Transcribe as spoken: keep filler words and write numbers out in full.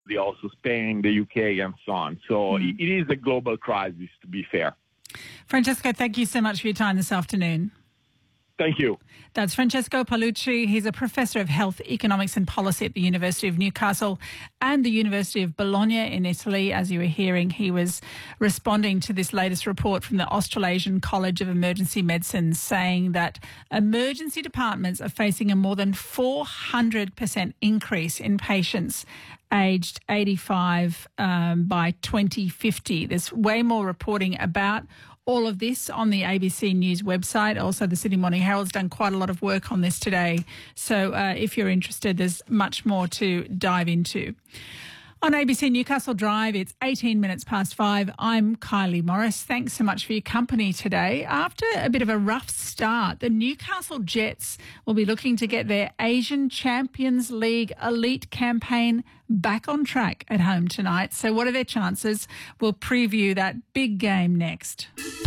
also Spain, the U K, and so on. So mm. it is a global crisis, to be fair. Francesco, thank you so much for your time this afternoon. Thank you. That's Francesco Paolucci. He's a professor of health economics and policy at the University of Newcastle and the University of Bologna in Italy. As you were hearing, he was responding to this latest report from the Australasian College of Emergency Medicine saying that emergency departments are facing a more than four hundred percent increase in patients aged eighty-five um, by twenty fifty. There's way more reporting about all of this on the A B C News website. Also, the Sydney Morning Herald's done quite a lot of work on this today. So uh, if you're interested, there's much more to dive into. On A B C Newcastle Drive, it's eighteen minutes past five. I'm Kylie Morris. Thanks so much for your company today. After a bit of a rough start, the Newcastle Jets will be looking to get their Asian Champions League elite campaign back on track at home tonight. So what are their chances? We'll preview that big game next.